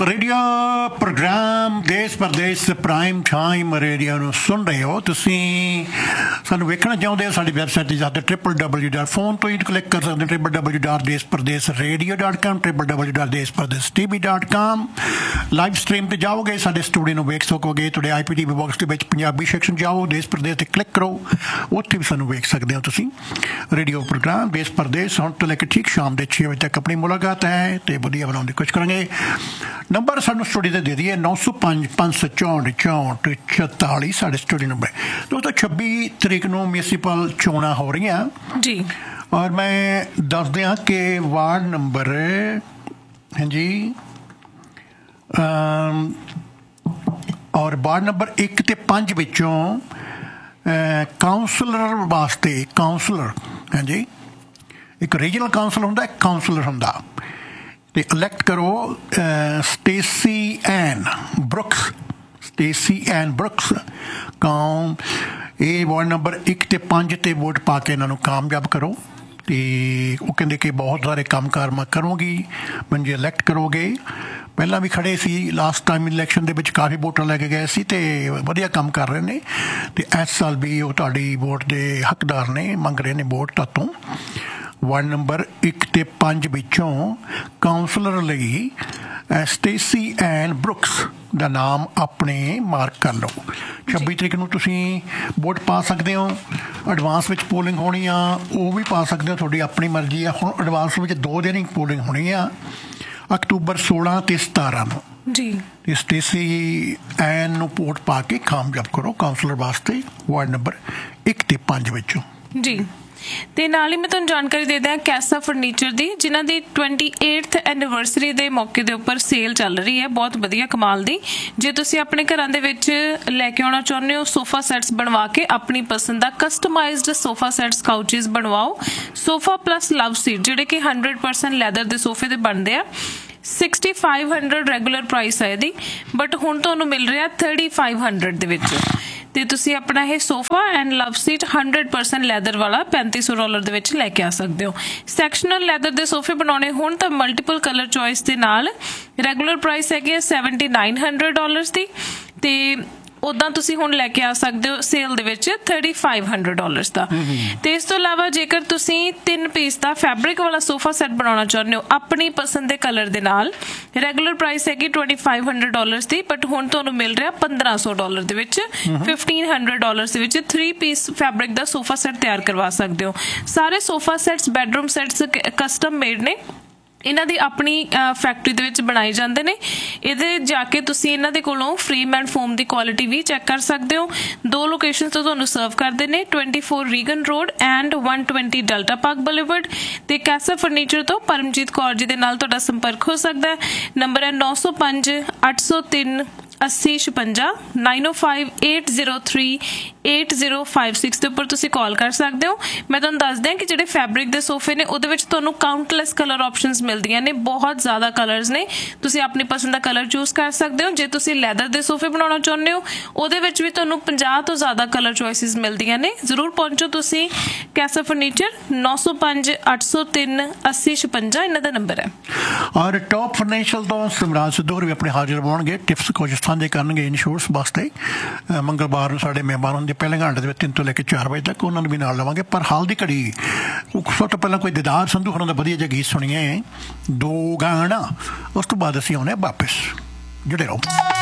Radio programme देश परदेश prime time radio ਨੂੰ ਸੁਣ ਰਹੇ ਹੋ ਤੁਸੀਂ। ਸਾਨੂੰ ਵੇਖਣਾ ਚਾਹੁੰਦੇ ਹੋ ਸਾਡੀ ਵੈਬਸਾਈਟ 'ਤੇ ਜਾ ਕੇ www ਫੋਨ ਤੋਂ ਹੀ ਕਲਿੱਕ ਕਰ ਸਕਦੇ ਹੋ www.deshpardeesradio.com www.deshpardestv.com ਲਾਈਵ ਸਟਰੀਮ 'ਤੇ ਜਾਓਗੇ ਸਾਡੇ ਸਟੂਡੀਓ ਨੂੰ ਵੇਖ ਸਕੋਗੇ। ਤੁਹਾਡੇ IPTV ਬਾਕਸ ਦੇ ਵਿੱਚ ਪੰਜਾਬੀ ਸੈਕਸ਼ਨ ਜਾਓ, ਦੇਸ਼ ਪ੍ਰਦੇਸ਼ 'ਤੇ ਕਲਿੱਕ ਕਰੋ, ਉੱਥੇ ਵੀ ਸਾਨੂੰ ਵੇਖ ਸਕਦੇ ਹੋ ਤੁਸੀਂ। ਰੇਡੀਓ ਪ੍ਰੋਗਰਾਮ ਦੇਸ਼ ਪ੍ਰਦੇਸ਼ ਹੁਣ ਤੋਂ ਲੈ ਕੇ ਠੀਕ ਸ਼ਾਮ ਦੇ 6 ਵਜੇ ਤੱਕ ਆਪਣੀ ਮੁਲਾਕਾਤ ਹੈ ਅਤੇ ਵਧੀਆ ਬਣਾਉਣ ਦੀ ਕੋਸ਼ਿਸ਼ ਕਰਾਂਗੇ। ਨੰਬਰ ਸਾਨੂੰ ਸਟੂਡੀਓ 'ਤੇ ਦੇ ਦਈਏ 905 564 64 44 ਸਾਡੇ ਸਟੂਡੀਓ ਨੰਬਰ। ਦੋਸਤੋ 26 ਤਰੀਕ ਨੂੰ ਮਿਊਨਿਸਪਲ ਚੋਣਾਂ ਹੋ ਰਹੀਆਂ ਜੀ ਔਰ ਮੈਂ ਦੱਸ ਦਿਆਂ ਕਿ ਵਾਰਡ ਨੰਬਰ ਹਾਂਜੀ ਔਰ ਵਾਰਡ ਨੰਬਰ 1 ਅਤੇ 5 ਵਿੱਚੋਂ ਕਾਉਂਸਲਰ ਵਾਸਤੇ ਕਾਉਂਸਲਰ ਹਾਂਜੀ ਇੱਕ ਰੀਜਨਲ ਕਾਉਂਸਲ ਹੁੰਦਾ, ਇੱਕ ਕਾਉਂਸਲਰ ਹੁੰਦਾ ਅਤੇ ਇਲੈਕਟ ਕਰੋ ਸਟੇਸੀ ਐਨ ਬਰੁਕਸ ਇਹ ਵਾਰਡ ਨੰਬਰ 1 ਅਤੇ 5 'ਤੇ ਵੋਟ ਪਾ ਕੇ ਇਹਨਾਂ ਨੂੰ ਕਾਮਯਾਬ ਕਰੋ। ਅਤੇ ਉਹ ਕਹਿੰਦੇ ਕਿ ਬਹੁਤ ਸਾਰੇ ਕੰਮਕਾਰ ਮੈਂ ਕਰੂੰਗੀ ਮੈਨੂੰ ਜੇ ਇਲੈਕਟ ਕਰੋਗੇ। ਪਹਿਲਾਂ ਵੀ ਖੜ੍ਹੇ ਸੀ ਲਾਸਟ ਟਾਈਮ ਇਲੈਕਸ਼ਨ ਦੇ ਵਿੱਚ ਕਾਫੀ ਵੋਟਾਂ ਲੈ ਕੇ ਗਏ ਸੀ ਅਤੇ ਵਧੀਆ ਕੰਮ ਕਰ ਰਹੇ ਨੇ ਅਤੇ ਇਸ ਸਾਲ ਵੀ ਉਹ ਤੁਹਾਡੀ ਵੋਟ ਦੇ ਹੱਕਦਾਰ ਨੇ, ਮੰਗ ਰਹੇ ਨੇ ਵੋਟ ਤੁਹਾਤੋਂ। ਵਾਰਡ ਨੰਬਰ 1 ਅਤੇ 5 ਵਿੱਚੋਂ ਕਾਉਂਸਲਰ ਲਈ ਸਟੇਸੀ ਐਨ ਬਰੁਕਸ ਦਾ ਨਾਮ ਆਪਣੇ ਮਾਰਕ ਕਰ ਲਓ। 26 ਤਰੀਕ ਨੂੰ ਤੁਸੀਂ ਵੋਟ ਪਾ ਸਕਦੇ ਹੋ। ਐਡਵਾਂਸ ਵਿੱਚ ਪੋਲਿੰਗ ਹੋਣੀ ਆ, ਉਹ ਵੀ ਪਾ ਸਕਦੇ ਹੋ, ਤੁਹਾਡੀ ਆਪਣੀ ਮਰਜ਼ੀ ਆ। ਹੁਣ ਐਡਵਾਂਸ ਵਿੱਚ 2 ਦਿਨ ਹੀ ਪੋਲਿੰਗ ਹੋਣੀ ਆ, ਅਕਤੂਬਰ 16 ਅਤੇ 17 ਨੂੰ ਜੀ। ਅਤੇ ਸਟੇਸੀ ਐਨ ਨੂੰ ਵੋਟ ਪਾ ਕੇ ਕਾਮਯਾਬ ਕਰੋ ਕਾਉਂਸਲਰ ਵਾਸਤੇ ਵਾਰਡ ਨੰਬਰ 1 ਅਤੇ 5 ਵਿੱਚੋਂ ਜੀ। ਤੇ ਨਾਲ ਹੀ ਮੈਂ ਤੁਹਾਨੂੰ ਜਾਣਕਾਰੀ ਦੇ ਦਿਆਂ ਕੈਸਾ ਫਰਨੀਚਰ ਦੀ, ਜਿਨ੍ਹਾਂ ਦੀ 28th ਐਨੀਵਰਸਰੀ ਦੇ ਮੌਕੇ ਦੇ ਉੱਪਰ ਸੇਲ ਚੱਲ ਰਹੀ ਹੈ, ਬਹੁਤ ਵਧੀਆ ਕਮਾਲ ਦੀ। ਜੇ ਤੁਸੀਂ ਆਪਣੇ ਘਰਾਂ ਦੇ ਵਿੱਚ ਲੈ ਕੇ ਆਉਣਾ ਚਾਹੁੰਦੇ ਹੋ ਸੋਫਾ ਸੈਟਸ ਬਣਵਾ ਕੇ ਆਪਣੀ ਪਸੰਦ ਦਾ customised sofa sets ਕਾਊਚਿਸ ਬਣਵਾਓ। Sofa plus ਲਵ ਸੀਟ ਜਿਹੜੇ ਕਿ 100% ਲੈਦਰ ਦੇ ਸੋਫੇ ਦੇ ਬਣਦੇ ਆ। 6500 ਰੈਗੂਲਰ ਪ੍ਰਾਈਸ ਹੈ ਇਹਦੀ, ਬਟ ਹੁਣ ਤੁਹਾਨੂੰ ਮਿਲ ਰਿਹਾ 3500 ਦੇ ਵਿੱਚ। ਤੇ ਤੁਸੀਂ ਆਪਣਾ ਇਹ sofa and love seat 100% leather ਵਾਲਾ $3500 ਦੇ ਵਿੱਚ ਲੈ ਕੇ ਆ ਸਕਦੇ ਹੋ। ਸੈਕਸ਼ਨਲ ਲੈਦਰ ਦੇ ਸੋਫੇ ਬਣਾਉਣੇ ਹੋਣ ਤਾਂ ਮਲਟੀਪਲ ਕਲਰ ਚੋਇਸ ਦੇ ਨਾਲ ਰੈਗੂਲਰ ਪ੍ਰਾਈਸ ਹੈਗੀ ਹੈ $7900 ਦੀ, ਤੇ ਉੱਦਾਂ ਤੁਸੀਂ ਹੁਣ ਲੈ ਕੇ ਆ ਸਕਦੇ ਹੋ ਸੇਲ ਦੇ ਵਿੱਚ $3500 ਦਾ। ਤੇ ਇਸ ਤੋਂ ਇਲਾਵਾ ਜੇਕਰ ਤੁਸੀਂ 3 ਪੀਸ ਦਾ ਫੈਬਰਿਕ ਵਾਲਾ ਸੋਫਾ ਸੈੱਟ ਬਣਾਉਣਾ ਚਾਹੁੰਦੇ ਹੋ ਆਪਣੀ ਪਸੰਦ ਦੇ ਕਲਰ ਦੇ ਨਾਲ, ਰੈਗੂਲਰ ਪ੍ਰਾਈਸ ਹੈਗੀ $2500 ਦੀ, ਬਟ ਹੁਣ ਤੁਹਾਨੂੰ ਮਿਲ ਰਿਹਾ $1500 ਦੇ ਵਿੱਚ। $1500 ਦੇ ਵਿੱਚ 3 ਪੀਸ ਫੈਬਰਿਕ ਦਾ ਸੋਫਾ ਸੈੱਟ ਤਿਆਰ ਕਰਵਾ ਸਕਦੇ ਹੋ। ਸਾਰੇ sofa sets bedroom sets custom made ਨੇ, ਇਹਨਾਂ ਦੀ ਆਪਣੀ ਫੈਕਟਰੀ ਦੇ ਵਿੱਚ ਬਣਾਏ ਜਾਂਦੇ ਨੇ। ਇਹਦੇ ਜਾ ਕੇ ਤੁਸੀਂ ਇਹਨਾਂ ਦੇ ਕੋਲੋਂ frame and form the quality we check ਕਰ ਸਕਦੇ ਹੋ। 2 ਲੋਕੇਸ਼ਨ ਤੋਂ ਤੁਹਾਨੂੰ ਸਰਵ ਕਰਦੇ ਨੇ, 24 Reagan road and 120 delta park boulevard. ਤੇ ਕੈਸਾ ਫਰਨੀਚਰ ਤੋਂ ਪਰਮਜੀਤ ਕੌਰ ਜੀ ਦੇ ਨਾਲ ਤੁਹਾਡਾ ਸੰਪਰਕ ਹੋ ਸਕਦਾ ਹੈ। ਨੰਬਰ ਹੈ 905 803 8056 905 803 8056 ਦੇ ਉੱਪਰ ਤੁਸੀਂ ਕਾਲ ਕਰ ਸਕਦੇ ਹੋ। ਮੈਂ ਤੁਹਾਨੂੰ ਦੱਸ ਦਿਆਂ ਕਿ ਜਿਹੜੇ ਫੈਬਰਿਕ ਦੇ ਸੋਫੇ ਨੇ ਉਹਦੇ ਵਿੱਚ ਤੁਹਾਨੂੰ ਕਾਊਂਟਲੈਸ ਕਲਰ ਆਪਸ਼ਨਸ ਮਿਲਦੀਆਂ ਨੇ, ਬਹੁਤ ਜ਼ਿਆਦਾ ਕਲਰਸ ਨੇ, ਤੁਸੀਂ ਆਪਣੀ ਪਸੰਦ ਦਾ ਕਲਰ ਚੂਜ਼ ਕਰ ਸਕਦੇ ਹੋ। ਜੇ ਤੁਸੀਂ ਲੈਦਰ ਦੇ ਸੋਫੇ ਬਣਾਉਣਾ ਚਾਹੁੰਦੇ ਹੋ ਉਹਦੇ ਵਿੱਚ ਵੀ ਤੁਹਾਨੂੰ 50 ਤੋਂ ਜ਼ਿਆਦਾ ਕਲਰ ਚੋਇਸਿਸ ਮਿਲਦੀਆਂ ਨੇ। ਜ਼ਰੂਰ ਪਹੁੰਚੋ ਤੁਸੀਂ ਕੈਸਾ ਫਰਨੀਚਰ, 905 803 8056 ਇਹਨਾਂ ਦਾ ਨੰਬਰ ਹੈ। ਔਰ ਟੌਪ ਫਾਈਨੈਂਸ਼ੀਅਲ ਤੋਂ ਸਿਮਰਾਨ ਸਿੱਧੂ ਵੀ ਆਪਣੇ ਹਾਜ਼ਰ ਹੋਣਗੇ, ਟਿਪਸ ਕੁਝ ਸਾਂਝੇ ਕਰਨਗੇ ਇੰਸ਼ੋਰੈਂਸ ਵਾਸਤੇ। ਮੰਗਲਵਾਰ ਨੂੰ ਸਾਡੇ ਮਹਿਮਾਨ ਹੁੰਦੇ ਪਹਿਲੇ ਘੰਟੇ ਦੇ ਵਿੱਚ 3 ਤੋਂ ਲੈ ਕੇ 4 ਵਜੇ ਤੱਕ, ਉਹਨਾਂ ਨੂੰ ਵੀ ਨਾਲ ਲਵਾਂਗੇ। ਪਰ ਹਾਲ ਦੀ ਘੜੀ ਸਭ ਤੋਂ ਪਹਿਲਾਂ ਕੋਈ ਦਿਦਾਰ ਸੰਧੂ ਹੋਰਾਂ ਦਾ ਵਧੀਆ ਜਿਹਾ ਗੀਤ ਸੁਣੀਏ, 2 ਗਾਣਾ, ਉਸ ਤੋਂ ਬਾਅਦ ਅਸੀਂ ਆਉਂਦੇ ਵਾਪਿਸ। ਜੁੜੇ ਰਹੋ।